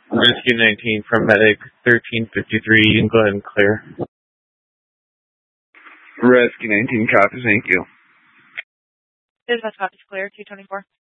Rescue 19 from Medic 1353. You can go ahead and clear. Rescue 19 copies, thank you. Dispatch copies clear, 224.